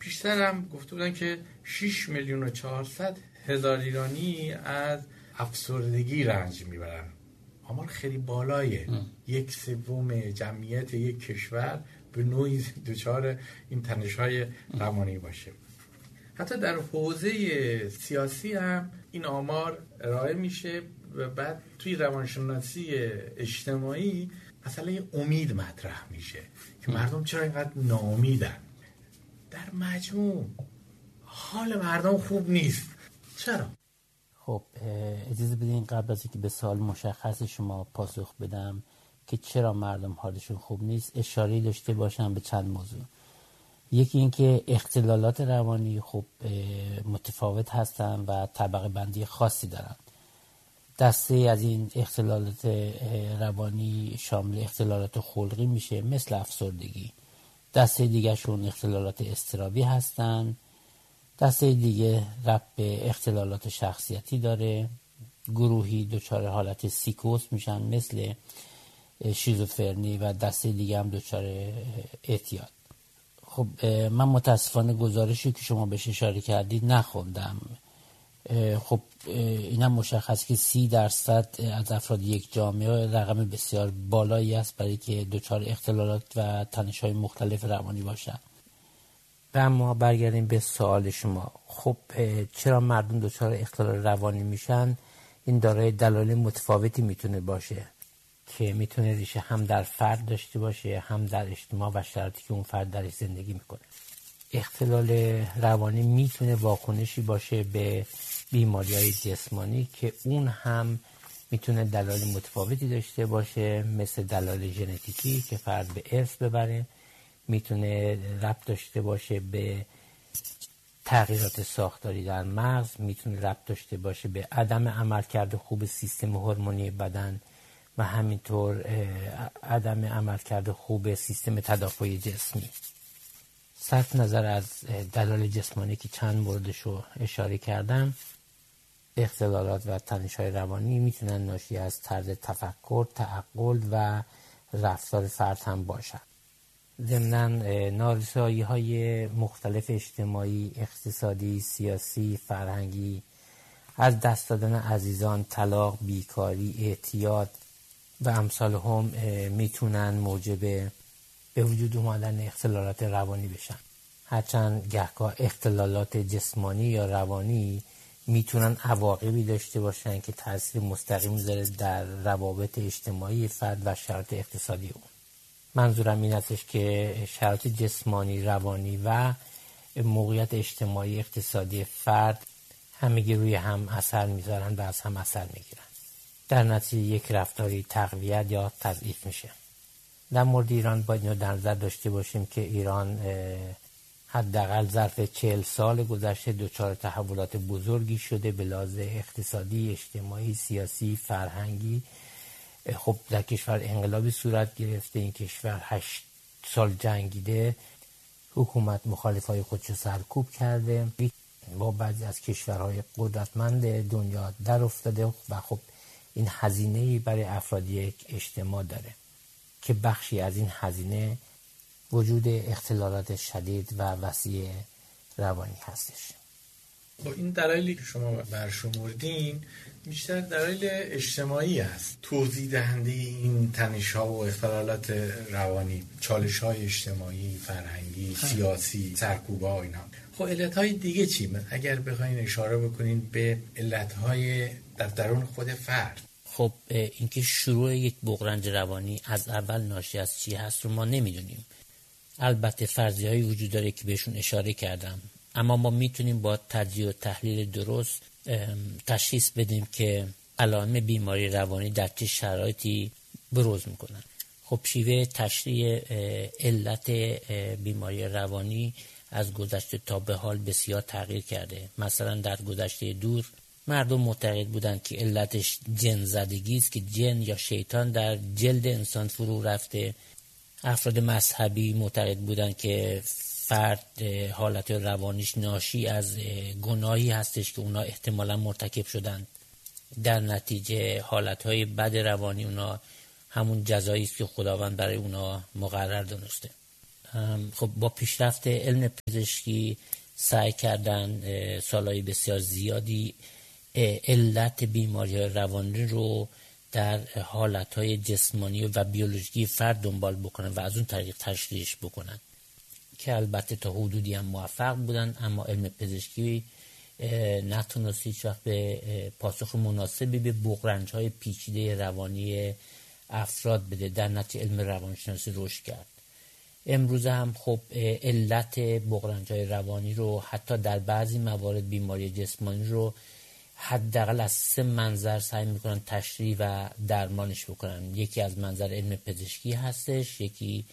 پیشتر هم گفته بودن که 6,400,000 ایرانی از افسردگی رنج میبرن. آمار خیلی بالایه. 1/3 جمعیت یک کشور به نوعی دچار این تنش‌های روانی باشه. حتی در حوزه سیاسی هم این آمار ارائه میشه و بعد توی روانشناسی اجتماعی مسئله امید مطرح میشه که مردم چرا اینقدر ناامیدن. در مجموع حال مردم خوب نیست. چرا؟ خب اجازه بدین قبل از اینکه به سوال مشخص شما پاسخ بدم که چرا مردم حالشون خوب نیست اشاره داشته باشم به چند موضوع. یکی اینکه اختلالات روانی خب متفاوت هستن و طبقه بندی خاصی دارن. دسته از این اختلالات روانی شامل اختلالات خلقی میشه مثل افسردگی. دسته دیگه شون اختلالات اضطرابی هستن. دسته دیگه ربط به اختلالات شخصیتی داره. گروهی دچار حالت سیکوس میشن مثل شیزوفرنی و دسته دیگه هم دچار اعتیاد. خب من متاسفانه گزارشی که شما بهش اشاره کردید نخوندم. خب اینم مشخص که 30% از افراد یک جامعه رقم بسیار بالایی است برای که دچار اختلالات و تنش‌های مختلف روانی باشن. و اما برگردیم به سوال شما. خب چرا مردم دچار اختلال روانی میشن؟ این دارای دلایل متفاوتی میتونه باشه که میتونه ریشه هم در فرد داشته باشه هم در اجتماع و شرایطی که اون فرد درش زندگی میکنه. اختلال روانی میتونه واکنشی باشه به بیماری‌های جسمانی که اون هم میتونه دلایل متفاوتی داشته باشه مثل دلایل ژنتیکی که فرد به ارث ببره، میتونه ربط داشته باشه به تغییرات ساختاری در مغز، میتونه ربط داشته باشه به عدم عملکرد خوب سیستم هورمونی بدن و همینطور عدم عملکرد خوب سیستم تدافعی جسمی. صرف نظر از دلایل جسمانی که چند موردش رو اشاره کردم، اختلالات و تنش‌های روانی میتونن ناشی از طرز تفکر، تعقل و رفتار فرد هم باشن. ضمناً نارسایی‌های مختلف اجتماعی، اقتصادی، سیاسی، فرهنگی، از دست دادن عزیزان، طلاق، بیکاری، اعتیاد و امثال هم میتونن موجب به وجود اومدن اختلالات روانی بشن. هرچند گهگاه اختلالات جسمانی یا روانی میتونن عواقبی داشته باشن که تاثیر مستقیم میذاره در روابط اجتماعی فرد و شرایط اقتصادی اون. منظورم این هستش که شرایط جسمانی، روانی و موقعیت اجتماعی اقتصادی فرد همگی روی هم اثر میذارن و از هم اثر میگیرن. در نتیجه یک رفتاری تقویت یا تضعیف میشه. در مورد ایران باید اینو در نظر داشته باشیم که ایران حداقل ظرف 40 سال گذشته دچار تحولات بزرگی شده به لحاظ اقتصادی، اجتماعی، سیاسی، فرهنگی. خب در کشور انقلابی صورت گرفته، این کشور 8 سال جنگیده، حکومت مخالفای خودشو سرکوب کرده، با بعضی از کشورهای قدرتمند دنیا در افتاده و خب این هزینه‌ای برای افراد یک اجتماع داره که بخشی از این هزینه وجود اختلالات شدید و وسیع روانی هستش. خب این دلایلی که شما برشمردین بیشتر دلایل اجتماعی است، توضیح دهنده این تنش‌ها و اختلالات روانی، چالش‌های اجتماعی، فرهنگی، سیاسی، سرکوب‌ها اینا. خب علت‌های دیگه چی؟ اگر بخواید اشاره بکنین به علت‌های در درون خود فرد. خب اینکه شروع یک بغرنج روانی از اول ناشی از چی هست رو ما نمیدونیم. البته فرضیه‌ای وجود داره که بهشون اشاره کردم، اما ما میتونیم با تجزیه و تحلیل درست تشخیص بدیم که علائم بیماری روانی در چه شرایطی بروز میکنن. خب شیوه تشریح علت بیماری روانی از گذشته تا به حال بسیار تغییر کرده. مثلا در گذشته دور مردم معتقد بودند که علتش جن زدگی است، که جن یا شیطان در جلد انسان فرو رفته. افراد مذهبی معتقد بودند که فرد حالت روانیش ناشی از گناهی هستش که اونا احتمالاً مرتکب شدند، در نتیجه حالتهای بد روانی اونا همون جزایی است که خداوند برای اونا مقرر دونسته. خب با پیشرفت علم پزشکی سعی کردن سالهای بسیار زیادی علت بیماری روانی رو در حالتهای جسمانی و بیولوژیکی فرد دنبال بکنن و از اون طریق تشخیص بکنن که البته تا حدودی هم موفق بودن، اما علم پزشکی نتونست هیچ وقت به پاسخ مناسبی به بغرنج‌های پیچیده روانی افراد بده. در نتیجه علم روانشناسی رشد کرد. امروز هم خب علت بغرنج‌های روانی رو حتی در بعضی موارد بیماری جسمانی رو حداقل از 3 منظر سعی میکنن تشریح و درمانش بکنن. یکی از منظر علم پزشکی هستش، یکی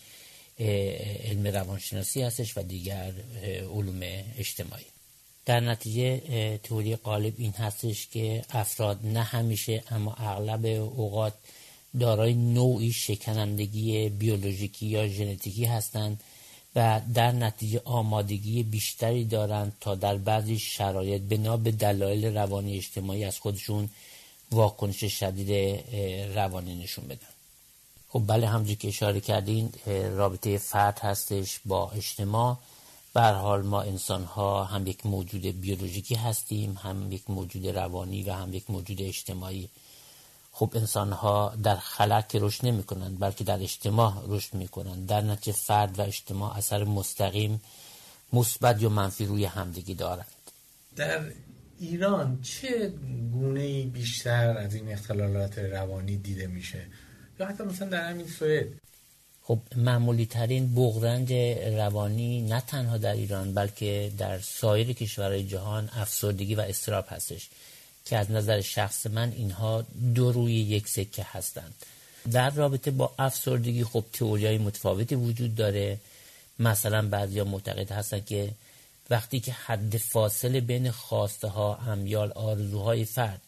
علم روانشناسی هستش و دیگر علوم اجتماعی. در نتیجه تئوری غالب این هستش که افراد نه همیشه اما اغلب اوقات دارای نوعی شکنندگی بیولوژیکی یا ژنتیکی هستند و در نتیجه آمادگی بیشتری دارند تا در بعضی شرایط بنا به دلایل روانی اجتماعی از خودشون واکنش شدید روانی نشون بدن. خب بله، همونجوری که اشاره کردین رابطه فرد هستش با اجتماع. به هر حال ما انسان ها هم یک موجود بیولوژیکی هستیم، هم یک موجود روانی و هم یک موجود اجتماعی. خب انسان ها در خلا که رشد نمی کنند بلکه در اجتماع رشد می کنند. در نتیجه فرد و اجتماع اثر مستقیم مثبت یا منفی روی همدیگه دارند. در ایران چه گونه‌ای بیشتر از این اختلالات روانی دیده میشه؟ یا حتی مثلا در همین سوئد؟ خب معمولی ترین بغرنج روانی نه تنها در ایران بلکه در سایر کشورهای جهان افسردگی و اضطراب هستش که از نظر شخص من اینها دو روی یک سکه هستند. در رابطه با افسردگی خب تئوری‌های متفاوتی وجود داره. مثلا بعضیا معتقد هستند که وقتی که حد فاصله بین خواسته ها، امیال، آرزوهای فرد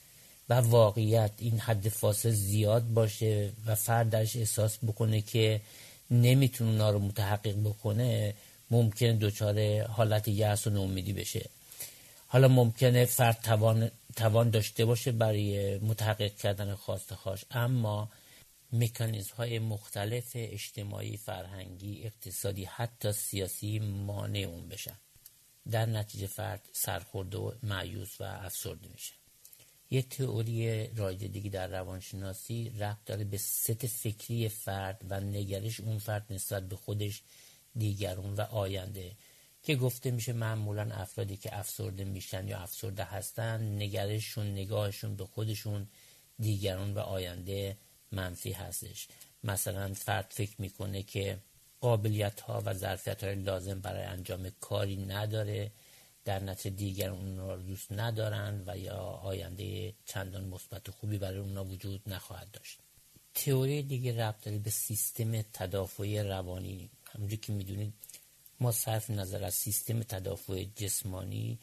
و واقعیت این حد فاصله زیاد باشه و فرد درش احساس بکنه که نمیتونه اونا رو متحقق بکنه، ممکنه دچار حالت یأس و ناامیدی بشه. حالا ممکنه فرد توان داشته باشه برای متحقق کردن خواسته هاش، اما مکانیزم های مختلف اجتماعی، فرهنگی، اقتصادی، حتی سیاسی مانع اون بشن. در نتیجه فرد سرخورده و مایوس و افسرده میشه. یه تئوری رایج دیگه در روانشناسی ربط داره به ست فکری فرد و نگرش اون فرد نسبت به خودش، دیگران و آینده، که گفته میشه معمولا افرادی که افسرده میشن یا افسرده هستن نگرششون، نگاهشون به خودشون، دیگران و آینده منفی هستش. مثلا فرد فکر میکنه که قابلیت ها و ظرفیت های لازم برای انجام کاری نداره، در نتیجه دیگران اون رو دوست ندارن و یا آینده چندان مثبت و خوبی برای اونا وجود نخواهد داشت. تئوری دیگه ربط داره به سیستم تدافعی روانی. همونجوری که میدونید ما صرف نظر از سیستم تدافع جسمانی،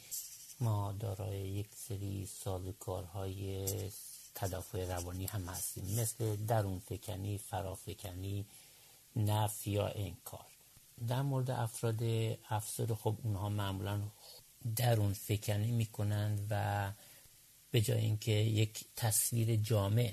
ما دارای یک سری سازوکارهای تدافع روانی هم هستیم، مثل درون فکنی، فرافکنی، نفی یا انکار. در مورد افراد افسرده خب اونها معمولا درون فکنی میکنند و به جای اینکه یک تصویر جامع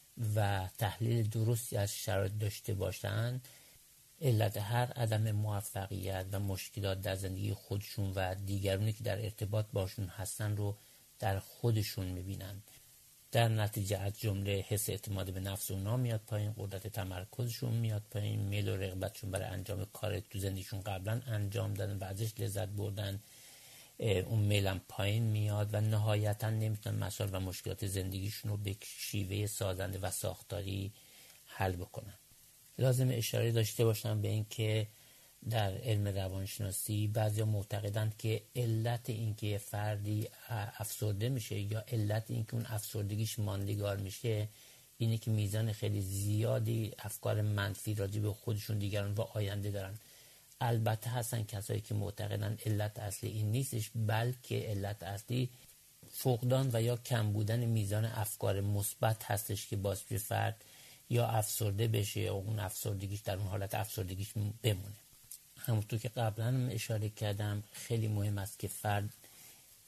و تحلیل درستی از شرایط داشته باشند، علت هر عدم موفقیت و مشکلات در زندگی خودشون و دیگرانی که در ارتباط باشون هستن رو در خودشون میبینن. در نتیجه از جمله حس اعتماد به نفس اونها میاد پایین، قدرت تمرکزشون میاد پایین، میل و رغبتشون برای انجام کار تو زندگیشون قبلا انجام دادن و ازش لذت بردن، اون میلم پایین میاد و نهایتا نمیتونن مسائل و مشکلات زندگیشون رو به شیوه سازنده و ساختاری حل بکنن. لازم اشاره داشته باشم به این که در علم روانشناسی بعضیا معتقدند که علت اینکه فردی افسرده میشه یا علت اینکه اون افسردگیش ماندگار میشه اینه که میزان خیلی زیادی افکار منفی راجع به خودشون، دیگران و آینده دارن. البته هستن کسایی که معتقدن علت اصلی این نیستش، بلکه علت اصلی فقدان و یا کم بودن میزان افکار مثبت هستش که باعث میشه فرد یا افسرده بشه یا اون افسردگیش در اون حالت افسردگیش بمونه. همونطور که قبلا اشاره کردم خیلی مهم است که فرد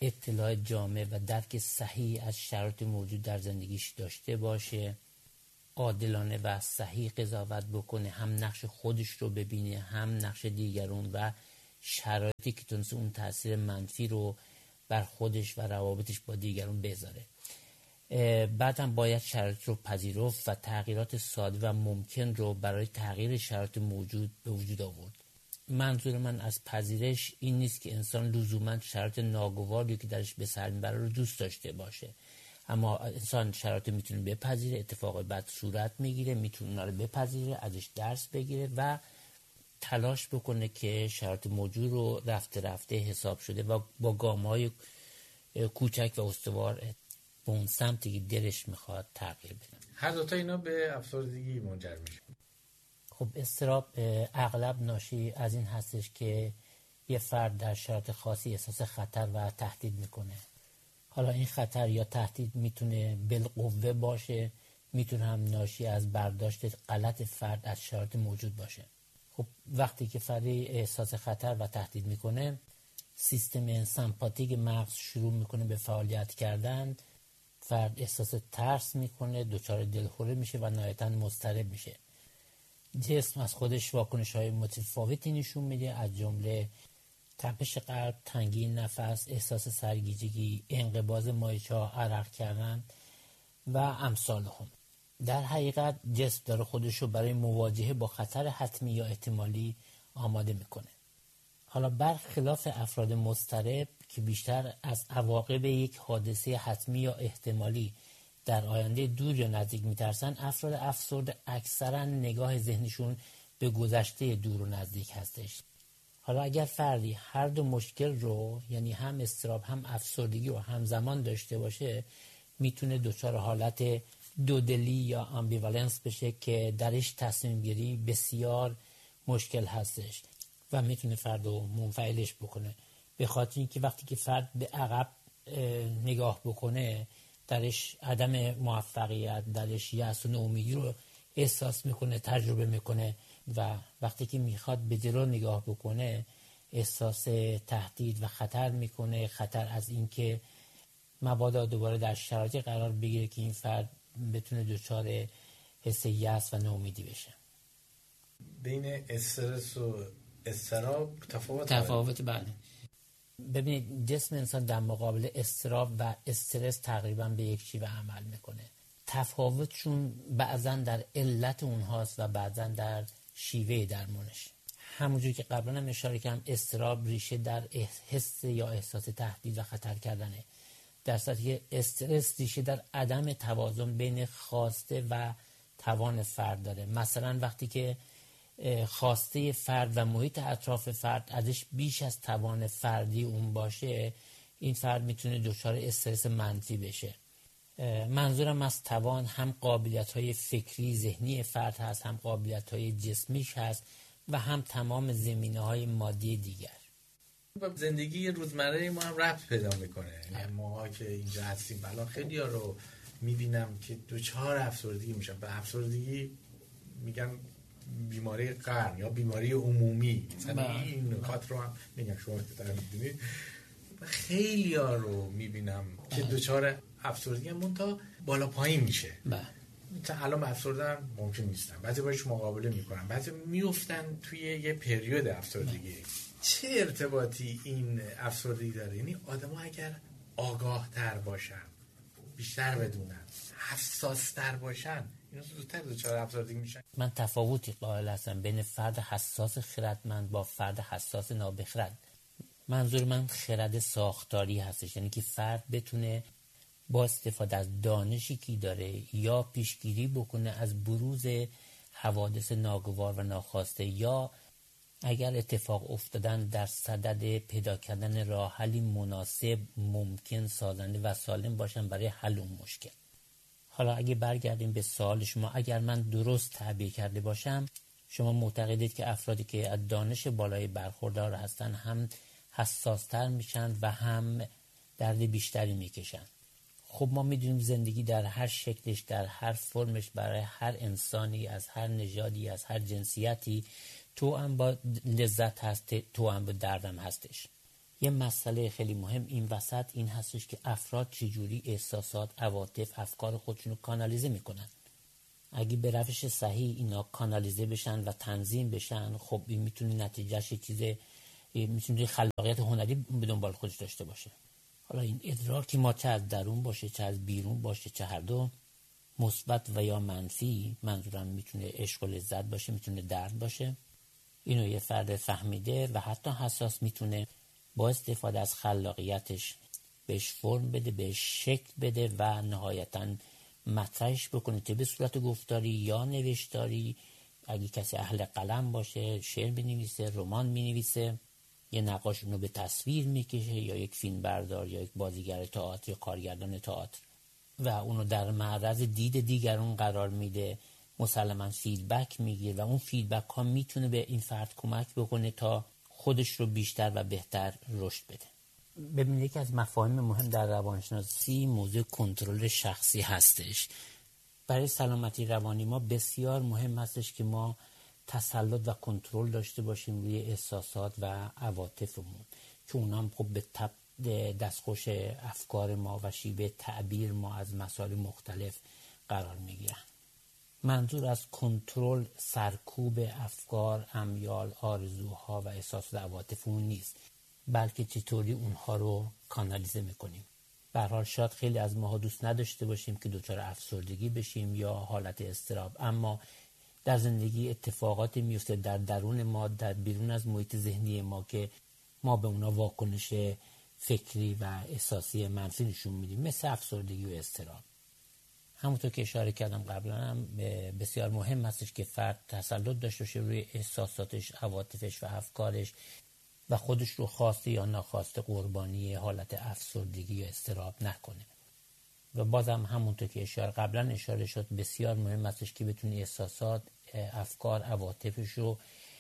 اطلاع جامع و درک صحیح از شرایط موجود در زندگیش داشته باشه عادلانه و صحیح قضاوت بکنه، هم نقش خودش رو ببینه هم نقش دیگرون و شرایطی که تونسته اون تاثیر منفی رو بر خودش و روابطش با دیگرون بذاره. بعدم باید شرایط رو پذیرفت و تغییرات ساده و ممکن رو برای تغییر شرایط موجود به وجود آورد. منظور من از پذیرش این نیست که انسان لزوما شرایط ناگواری که درش به سر میبره رو دوست داشته باشه، اما انسان شرایط میتونه بپذیره، اتفاق بد صورت میگیره، میتونه اونا رو بپذیره، ازش درس بگیره و تلاش بکنه که شرایط موجود رو رفته رفته حساب شده و با گام‌های کوچک و استوار به اون سمتی که دلش میخواد تغییر بده. هر دوتا اینا به افسردگی منجر میشه. خب اضطراب اغلب ناشی از این هستش که یه فرد در شرایط خاصی احساس خطر و تهدید میکنه. حالا این خطر یا تهدید میتونه بالقوه باشه، میتونه هم ناشی از برداشت غلط فرد از شرایط موجود باشه. خب وقتی که فردی احساس خطر و تهدید میکنه، سیستم سمپاتیک مغز شروع میکنه به فعالیت کردن، فرد احساس ترس میکنه، دچار دلهوره میشه و نهایتاً مضطرب میشه. جسم از خودش واکنش‌های متفاوتی نشون میده، از جمله تپش قلب، تنگی نفس، احساس سرگیجگی، انقباض مایچه‌ها، عرق کردن و امثال هم. در حقیقت جسم داره خودش رو برای مواجهه با خطر حتمی یا احتمالی آماده میکنه. حالا برخلاف افراد مضطرب که بیشتر از عواقب یک حادثه حتمی یا احتمالی در آینده دور یا نزدیک میترسن، افراد افسرده اکثرا نگاه ذهنشون به گذشته دور و نزدیک هستش. حالا اگر فردی هر دو مشکل رو، یعنی هم اضطراب هم افسردگی رو همزمان داشته باشه، میتونه دچار حالت دودلی یا آمبیوالنس بشه که درش تصمیم گیری بسیار مشکل هستش و میتونه فرد رو منفعلش بکنه. به خاطر اینکه وقتی که فرد به عقب نگاه بکنه، درش عدم موفقیت، درش یأس و ناامیدی رو احساس میکنه، تجربه میکنه و وقتی که میخواد به جلو نگاه بکنه احساس تهدید و خطر میکنه، خطر از اینکه مبادا دوباره در شرایطی قرار بگیره که این فرد بتونه دچار حس یأس و ناامیدی بشه. بین استرس و اضطراب تفاوت بله. ببینید جسم انسان در مقابل اضطراب و استرس تقریبا به یک شیوه عمل میکنه. تفاوتشون بعضا در علت اونهاست و بعضا در شیوه درمانش. همونجور که قبلا هم اشاره کردم، اضطراب ریشه در حس یا احساس تهدید و خطر کردنه، در صورتی که استرس ریشه در عدم توازن بین خواسته و توان فرد داره. مثلا وقتی که خواسته فرد و محیط اطراف فرد ازش بیش از توان فردی اون باشه، این فرد میتونه دچار استرس منفی بشه. منظورم از توان هم قابلیت‌های فکری ذهنی فرد هست، هم قابلیت‌های جسمیش هست و هم تمام زمینه‌های مادی دیگر. زندگی روزمره ما هم ربط پیدا میکنه. یعنی ما که اینجا هستیم الان خیلی ها رو میبینم که دچار افسردگی میشن. به افسردگی میگن بیماری قرن یا بیماری عمومی. مثلا این نکات رو هم میگم شما بهتر میدونید. خیلی ها رو میبینم که دچار افسردگی هم تا بالا پایین میشه. مثلا الان افسردن ممکن نیستن، بعضی باش مقابله میکنن، بعضی میفتن توی یه پریود افسردگی. چه ارتباطی این افسردگی داره؟ یعنی آدم ها اگر آگاه تر باشن، بیشتر بدونن، حساس تر باشن، اینا زودتر دچار افسردگی میشن. من تفاوتی قائل هستم بین فرد حساس خردمند با فرد حساس نابخرد. منظور من خرد ساختاری هستش، یعنی که فرد بتونه با استفاده از دانشی که داره یا پیشگیری بکنه از بروز حوادث ناگوار و ناخواسته، یا اگر اتفاق افتادن در صدد پیدا کردن راه حلی مناسب، ممکن، سازنده و سالم باشن برای حل اون مشکل. حالا اگه برگردیم به سوال شما، اگر من درست تعبیر کرده باشم، شما معتقدید که افرادی که از دانش بالای برخوردار هستن هم حساستر میشن و هم درد بیشتری میکشن. خب ما میدونیم زندگی در هر شکلش، در هر فرمش، برای هر انسانی از هر نژادی، از هر جنسیتی، تو هم با لذت هست، تو هم با دردم هستش. یه مسئله خیلی مهم این وسط این هستش که افراد چجوری احساسات، عواطف، افکار خودشونو کانالیزه میکنن. اگه به روش صحیح اینا کانالیزه بشن و تنظیم بشن، خب این میتونه نتیجهش میتونه خلاقیت هنری به دنبال خودش داشته باشه. حالا این ادراکی ما چه از درون باشه چه از بیرون باشه، چه هر دو، مثبت و یا منفی، منظورم میتونه عشق و لذت باشه، میتونه درد باشه، اینو یه فرد فهمیده و حتی حساس میتونه با استفاده از خلاقیتش بهش فرم بده، بهش شکل بده و نهایتاً مطرحش بکنه، چه به صورت گفتاری یا نوشتاری. اگه کسی اهل قلم باشه شعر بنویسه، رمان بنویسه، یه نقاش اونو به تصویر میکشه، یا یک فیلم بردار یا یک بازیگر تئاتر یا کارگردان تئاتر و اونو در معرض دید دیگران قرار میده، مسلماً فیدبک میگیره و اون فیدبک ها میتونه به این فرد کمک بکنه تا خودش رو بیشتر و بهتر رشد بده. ببینید یکی از مفاهیم مهم در روانشناسی موضوع کنترل شخصی هستش. برای سلامتی روانی ما بسیار مهم هستش که ما تسلط و کنترل داشته باشیم روی احساسات و عواطفمون که اونام خب به تبع دستخوش افکار ما و شیوه تعبیر ما از مسائل مختلف قرار میگیرن. منظور از کنترل سرکوب افکار، امیال، آرزوها و احساسات و عواطفمون نیست، بلکه چطوری اونها رو کانالیزه میکنیم. به هر حال شاید خیلی از ماها دوست نداشته باشیم که دچار افسردگی بشیم یا حالت اضطراب، اما در زندگی اتفاقاتی میفته در درون ما، در بیرون از محیط ذهنی ما که ما به اونا واکنش فکری و احساسی منفی نشون میدیم، مثل افسردگی و اضطراب. همونطور که اشاره کردم قبلا هم بسیار مهم هستش که فرد تسلط داشته باشه روی احساساتش، عواطفش و افکارش و خودش رو خواسته یا ناخواسته قربانی حالت افسردگی یا اضطراب نکنه. و بازم همونطور که قبلا اشاره شد، بسیار مهم هستش که بتونی احساسات، افکار، عواطفش رو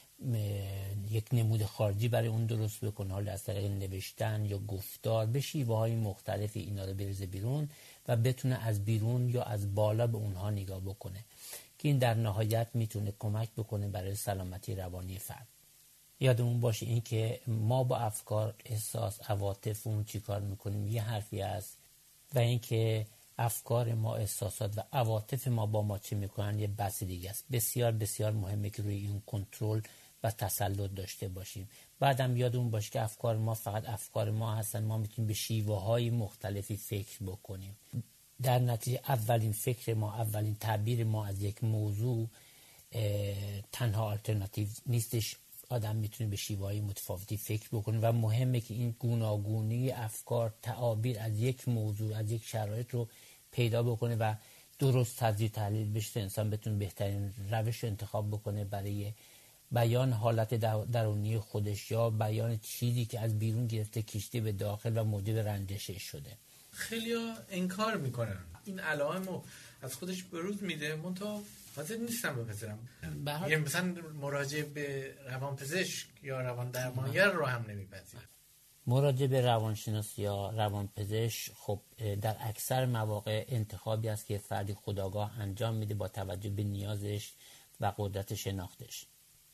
یک نمود خارجی برای اون درست بکنه، حالا از طریق نوشتن یا گفتار به شیوه‌های مختلفی اینا رو بریزه بیرون و بتونه از بیرون یا از بالا به اونها نگاه بکنه که این در نهایت میتونه کمک بکنه برای سلامتی روانی فرد. یادمون باشه این که ما با افکار، احساس، عواطفمون چی کار میکنیم یه حرفی است و این که افکار ما، احساسات و عواطف ما با ما چی میکنن یه بحث دیگه است. بسیار بسیار مهمه که روی این کنترل و تسلط داشته باشیم. بعدم یادمون باشه که افکار ما فقط افکار ما هستن، ما میتونیم به شیوه‌های مختلفی فکر بکنیم. در نتیجه اولین فکر ما، اولین تعبیر ما از یک موضوع تنها آلترناتیو نیستش. آدم میتونه به شیوه‌های متفاوتی فکر بکنه و مهمه که این گوناگونی افکار، تعابیر از یک موضوع، از یک شرایط رو پیدا بکنه و درست تجزیه تحلیل بشه، انسان بتونه بهترین روش رو انتخاب بکنه برای بیان حالت درونی خودش یا بیان چیزی که از بیرون گرفته کشیده به داخل و موجب رنجشش شده. خیلی‌ها انکار میکنن این علائم رو از خودش بروز میده، منتها حاضر نیستم بپذیرم. یه مثلا مراجعه به روانپزشک یا روان درمانگر رو هم نمیپذیرم. مراجعه به روانشناس یا روانپزشک خب در اکثر مواقع انتخابی است که فردی خودآگاه انجام میده با توجه به نیازش و قدرت شناختش.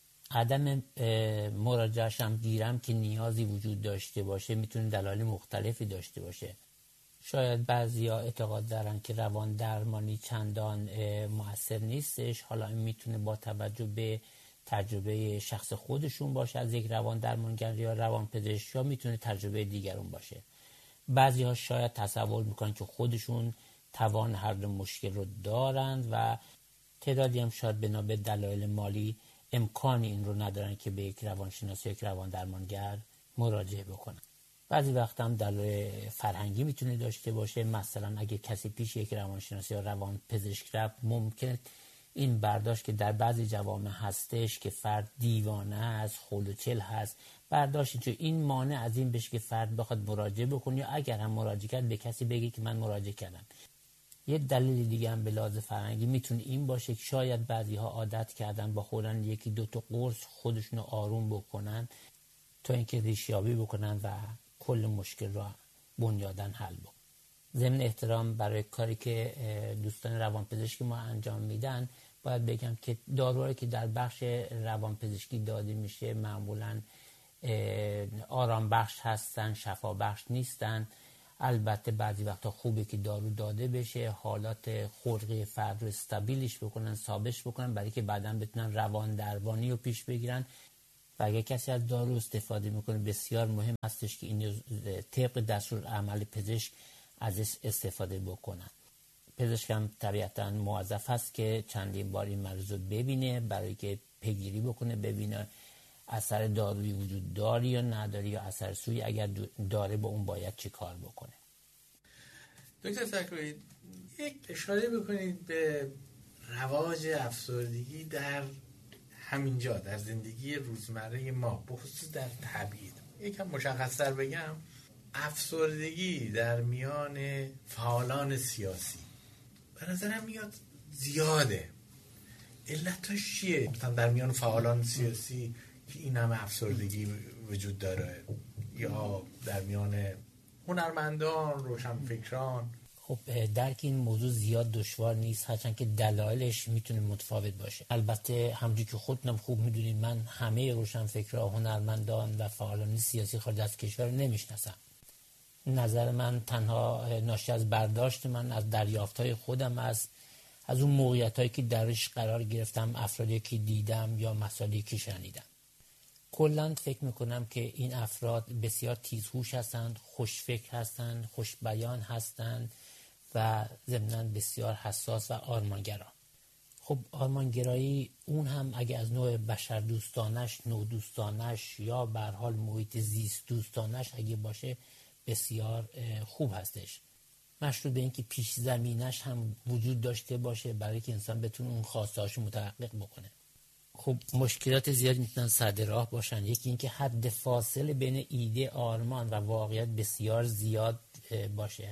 عدم مراجعه‌اش هم گیرم که نیازی وجود داشته باشه میتونه دلایل مختلفی داشته باشه. شاید بعضیا اعتقاد دارن که روان درمانی چندان مؤثر نیستش، حالا این میتونه با توجه به تجربه شخص خودشون باشه از یک روان درمانگر یا روان پزشک، یا میتونه تجربه دیگرون باشه. بعضی‌ها شاید تصور میکنن که خودشون توان حل مشکل رو دارند و تعدادی هم شاید بنا به دلایل مالی امکان این رو ندارن که به یک روانشناس یا یک روان درمانگر مراجعه بکنن. بعضی وقت هم دلایل فرهنگی میتونه داشته باشه. مثلا اگه کسی پیش یک روانشناس یا روان پزشک رفت، ممکنه این برداشت که در بعضی جوامع هستش که فرد دیوانه است، خلوچل هست، برداشتی که این مانع از این بشه که فرد بخواد مراجعه بکنه، یا اگر هم مراجعه کرد به کسی بگه که من مراجعه کردم. یه دلیل دیگه هم به لحاظ فرهنگی میتونه این باشه که شاید بعضی‌ها عادت کردن با خوردن یکی دو تا قرص خودشونو آروم بکنن تا اینکه ریشیابی بکنن و کل مشکل رو بنیادن حل بکنن. ضمن احترام برای کاری که دوستان روانپزشکی ما انجام میدن، باید بگم که داروهایی که در بخش روانپزشکی داده میشه معمولاً آرام بخش هستن، شفا بخش نیستن. البته بعضی وقتا خوبه که دارو داده بشه، حالات خلقی فرد رو استابیلش بکنن، ثابتش بکنن، برای که بعداً بتونن روان درمانی رو پیش بگیرن. و اگه کسی از دارو استفاده میکنه بسیار مهم هستش که این طبق دستور عمل پزشک ازش استفاده بکنن. پزشک هم طبیعتاً موظف هست که چندین بار این مریض رو ببینه برای که پیگیری بکنه، ببینه اثر دارویی وجود داری یا نداری یا اثر سوی اگر داره با اون باید چی کار بکنه. دکتر تکروی، یک اشاره بکنید به رواج افسردگی در همینجا در زندگی روزمره ما، بخصوص در تبعید. یکم مشخص‌تر بگم، افسردگی در میان فعالان سیاسی به نظرم میاد زیاده. علتش چیه؟ مثلا در میان فعالان سیاسی که این همه افسردگی وجود داره، یا در میان هنرمندان، روشنفکران؟ خب درک این موضوع زیاد دشوار نیست، هرچند که دلایلش میتونه متفاوت باشه. البته همونجوری که خودتون خوب میدونید من همه روشنفکرها، هنرمندان و فعالان سیاسی خارج از کشور رو نمیشناسم. نظر من تنها ناشی از برداشت من از دریافت‌های خودم است، از اون موقعیتایی که درش قرار گرفتم، افرادی که دیدم یا مسائلی که شنیدم. کلاً فکر میکنم که این افراد بسیار تیزهوش هستند، خوشفکر هستند، خوشبیان هستند و ضمناً بسیار حساس و آرمانگرا. خب آرمانگرایی اون هم اگه از نوع بشر دوستانش، نوع دوستانش یا به هر حال محیط زیست دوستانش اگه باشه بسیار خوب هستش. مشروط به این که پیش زمینش هم وجود داشته باشه برای که انسان بتونه اون خواسته‌هاشو متحقق بکنه. خب مشکلات زیاد میتونن سد راه باشن. یکی این که حد فاصله بین ایده، آرمان و واقعیت بسیار زیاد باشه.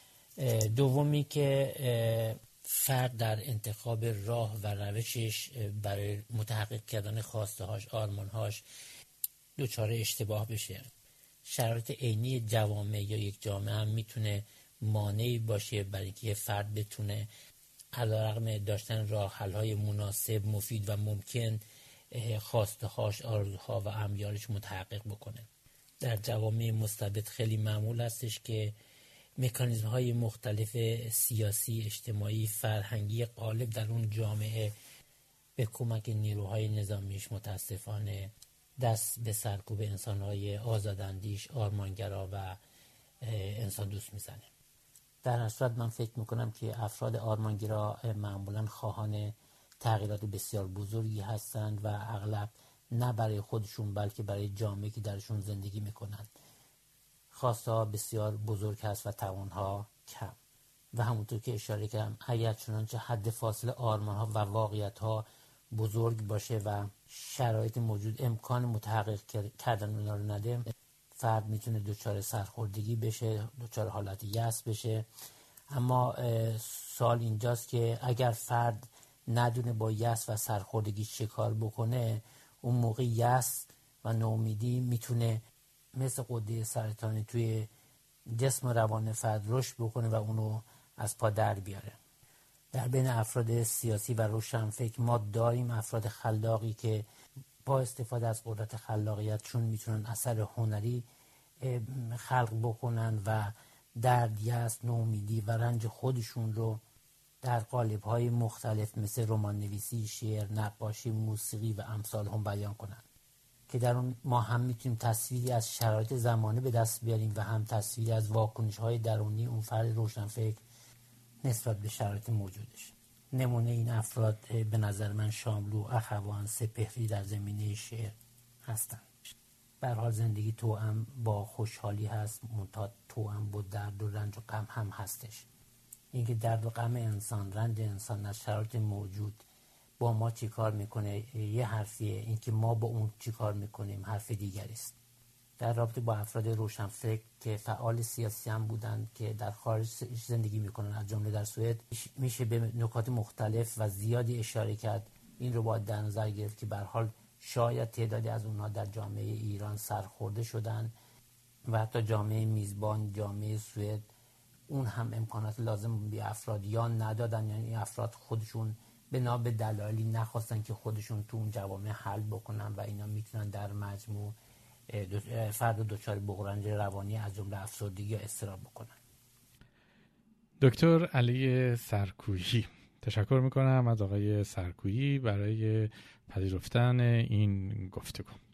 دومی که فرد در انتخاب راه و روشش برای متحقق کردن خواسته‌هاش، آرمان‌هاش دچار اشتباه بشه. شرایط عینی جوامع یا یک جامعه هم میتونه مانعی باشه برای اینکه فرد بتونه علیرغم داشتن راه حل‌های مناسب، مفید و ممکن خواسته‌هاش، آرزوها و امیالش متحقق بکنه. در جوامع مستبد خیلی معمول هستش که مکانیزم‌های مختلف سیاسی، اجتماعی، فرهنگی غالب در اون جامعه به کمک نیروهای نظامیش متاسفانه دست به سرکوب انسان‌های آزاداندیش، آرمانگرا و انسان دوست میزنه. در هر صورت من فکر میکنم که افراد آرمانگرا معمولاً خواهان تغییرات بسیار بزرگی هستند و اغلب نه برای خودشون بلکه برای جامعه‌ای که درشون زندگی میکنن. خواسته‌ها بسیار بزرگ هست و توانها کم. و همونطور که اشاره کردم اگر چنانچه حد فاصله آرمانها و واقعیتها بزرگ باشه و شرایط موجود امکان متحقق کردن اونا رو نده، فرد میتونه دچار سرخوردگی بشه، دچار حالت یأس بشه. اما سوال اینجاست که اگر فرد ندونه با یأس و سرخوردگی چه کار بکنه، اون موقع یأس و ناامیدی میتونه مثل غده سرطانی توی جسم و روان فرد رشد بکنه و اونو از پا در بیاره. در بین افراد سیاسی و روشنفکر ما داریم افراد خلاقی که با استفاده از قدرت خلاقیتشون میتونن اثر هنری خلق بکنن و درد، یأس، ناامیدی و رنج خودشون رو در قالب‌های مختلف مثل رمان نویسی، شعر، نقاشی، موسیقی و امثال هم بیان کنن که در اون ما هم میتونیم تصویری از شرایط زمانه به دست بیاریم و هم تصویری از واکنش‌های درونی اون فرد روشنفکر نسبت به شرایط موجودش. نمونه این افراد به نظر من شاملو، اخوان، سپهری در زمینه شعر هستند. به هر حال زندگی توأم با خوشحالی هست، منتها توأم با درد و رنج و غم هم هستش. اینکه درد و غم انسان، رنج انسان از شرایط موجود با ما چی کار میکنه یه حرفیه، اینکه ما با اون چی کار میکنیم حرف دیگری است. در رابطه با افراد روشنفکر که فعال سیاسی هم بودند که در خارج زندگی میکنن، از جمله در سوئد، میشه به نکات مختلف و زیادی اشاره کرد. این رو باید در نظر گرفت که به هر حال شاید تعدادی از اونها در جامعه ایران سرخورده شدن و حتی جامعه میزبان، جامعه سوئد، اون هم امکانات لازم به افراد یا ندادن، یعنی افراد خودشون بنا به دلایلی نخواستن که خودشون تو اون جوامع حل بکنن و اینا میتونن در مجموع فرد دچار بغرنج روانی از جمله افسردگی یا اضطراب بکنن. دکتر علی سرکویی، تشکر میکنم از آقای سرکویی برای پذیرفتن این گفتگو.